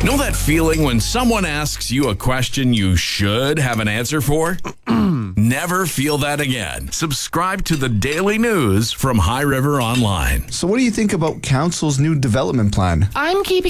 Know that feeling when someone asks you a question you should have an answer for? Never feel that again. Subscribe to the daily news from High River Online. So what do you think about council's new development plan? I'm keeping